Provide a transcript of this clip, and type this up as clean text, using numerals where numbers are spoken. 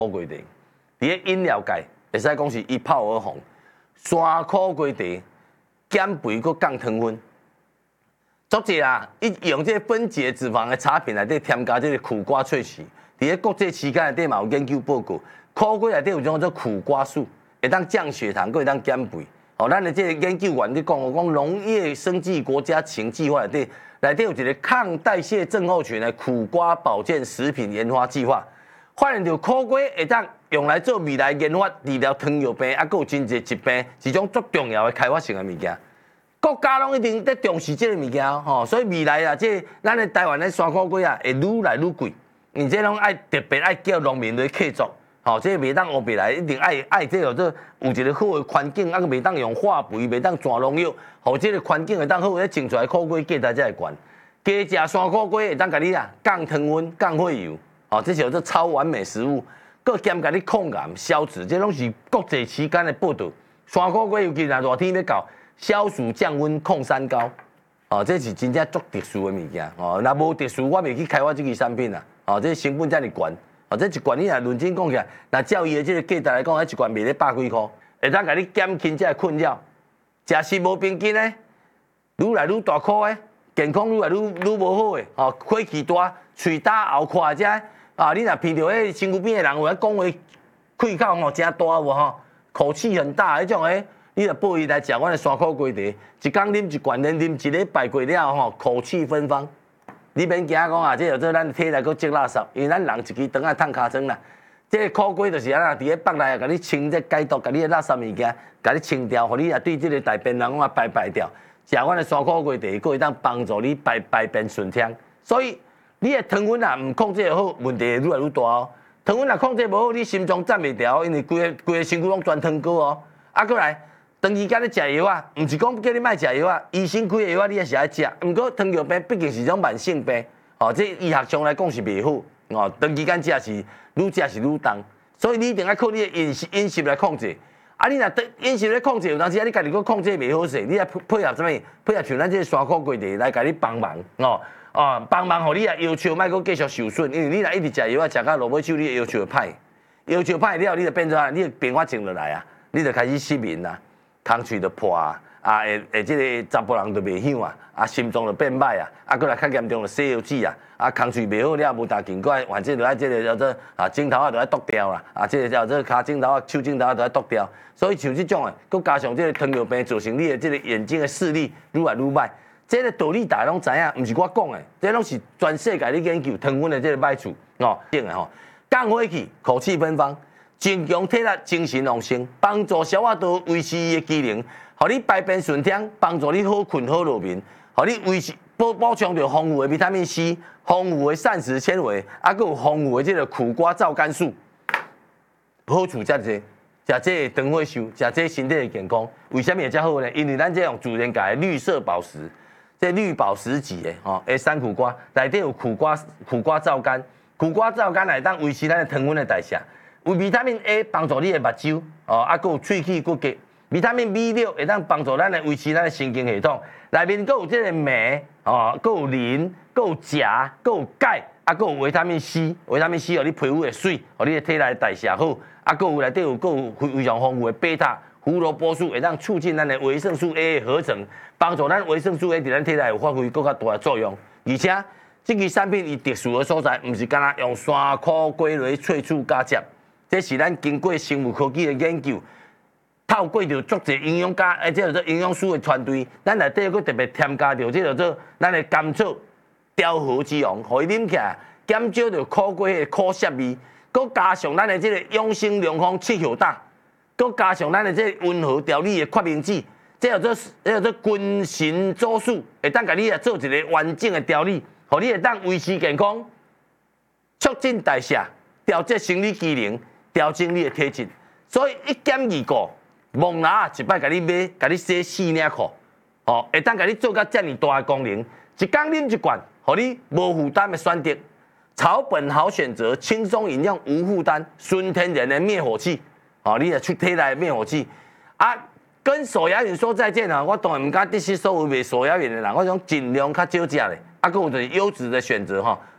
龟茶，伫个饮料界会使讲是一炮而红。山苦龟茶减肥佮降糖分，作者啊，伊用这分解脂肪的茶品内底添加这个苦瓜萃取，伫个国际期刊内底嘛有研究报告，苦瓜内底有种叫做苦瓜素，会当降血糖，佮会当减肥。哦，咱的这个研究员咧讲，农业生技国家情计划内底有一个抗代谢症候群的苦瓜保健食品研发计划，发现到苦瓜会当用来做未来研发治疗糖尿病，还有真侪疾病，是一种足重要的开发性的物件。国家拢一定在重视这个物件吼，所以未来啊，这咱的台湾的山苦瓜啊，会愈来愈贵，而且拢爱特别爱叫农民来客作。吼，这袂当乌白来，一定爱这个做有一个好的环境，啊，袂当用化肥，袂当全农药，互这个环境会当好，咧种出来苦瓜价值才会悬。加食山苦瓜会当甲你啊降糖分、降血油，吼，这是叫做超完美食物，佮兼甲你抗癌、消脂，这拢是国际期刊的报道。山苦瓜尤其若热天要到，消暑降温、抗三高，哦，这是真正足特殊的物件，哦，若无特殊，我袂去开发这个产品啦，哦，这成本遮尔悬。哦，这一罐你若认真讲起来，若照伊的这个价值来讲，一罐卖咧100几块，会当甲你减轻这个困扰。食食无平均的，愈来愈大颗的，健康愈来愈无好的，哦，火气大，喙焦喉快这，啊，你若闻到迄身躯边的人有咧讲话，气口吼真大无吼，口气很大迄种诶，你若报伊来食阮的山苦瓜茶，一工啉一罐，连啉一礼拜过了吼，口气芬芳。你免惊讲啊，这叫做咱体内搁积垃圾，因为咱人一支肠啊烫尻川啦。这个苦瓜就是安那伫个腹内啊，甲你清这解毒，甲你的垃圾物件，甲你清掉，互你啊对这个大便人啊排掉。食阮的山苦瓜茶，佫会当帮助你排便顺畅。所以你的糖分啊唔控制好，问题会愈来愈大哦。糖分若控制无好，你心脏站袂调，因为规个身躯拢全糖果哦。啊，过来。长期间咧食药啊，毋是讲叫你莫食药啊，医生开的药啊，你也是爱食。毋过糖尿病毕竟是一种慢性病，哦，这医学上来讲是袂好，哦，长期间食是愈重，所以你一定要靠你的饮食来控制。啊，你若饮食咧控制，有当时啊，你家己佫控制袂好势，你来配合啥物？配合像咱这山苦瓜茶来甲你帮忙，帮忙，互你啊要求莫佫继续受损，因为你若一直食药啊，食到落尾手，你的要求会歹，要求歹了，你就变做啊，你的变化静落来啊，你就开始失眠啦。空喙就破啊，这个查甫人就袂响啊，心脏就变歹啊，过来较严重就西药子啊，空喙袂好了，无大劲，过来反正就爱这个叫做镜头啊，就爱剁掉啦，这个叫做骹镜头啊、手镜头啊，就爱剁掉。所以像这种佫加上这个糖尿病造成你的这个眼睛的视力愈来愈歹，这个道理大家拢知影，毋是我讲的，这拢是全世界咧研究糖分的这个歹处哦，种的吼，降火气，口气芬芳。增强体力、精神旺盛，帮助消化道维持伊的机能，互你排便顺畅，帮助你好困好入眠，互你维持补充着丰富的维他命 C、丰富的膳食纤维，还佫有丰富的这个苦瓜皂苷素，好处遮济。食这个长火寿，食这身体的健康，为什么会遮好呢？因为咱这用自然界的绿色宝石，这绿宝石级的吼，山苦瓜内底有苦瓜皂苷，苦瓜皂苷来当维持咱的糖分的代谢。有维他命 A 帮助你的目睭，哦，还佫有喙齿骨骼。维他命 B6会当帮助咱的维持咱的神经系统。内面佫有这个镁，哦，佫有磷，佫有钾，佫有钙，啊，佫有维他命 C。维他命 C 互你皮肤会水，互你的体内代谢好。啊，佫有内底佫有非常丰富的贝塔、胡萝卜素，会当促进咱的维生素 A 的合成，帮助咱维生素 A 伫咱体内有发挥更较大的作用。而且，这个产品伊特殊的所在，毋是干那用山苦瓜类萃取加接。这是咱经过生物科技的研究，透过着足侪营养家，这叫做营养师的团队，咱内底佫特别添加着这叫做咱的甘草调和之王，互伊啉起来减少着苦瓜的苦涩味，佫加上咱的这个养生良方七hiệu大，佫加上咱的这个温和调理的决明子，这叫做君臣佐使，会当甲你啊做一个完整的调理，互你会当维持健康，促进代谢，调节生理机能。调整你的体质，所以1.2个，蒙拿一摆甲你买，甲你洗4领裤，哦，会当甲你做到遮尔大的功能，一工啉一罐，互你无负担的选择，草本好选择，轻松饮用无负担，纯天然的灭火器，哦，你也出体内灭火器，啊，跟手摇饮说再见啊！我当然唔敢得失所有卖手摇饮的人，我讲尽量较少食咧，啊，佫有就是优质的选择哈，